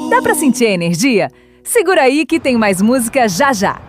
Dá pra sentir a energia? Segura aí que tem mais música já já!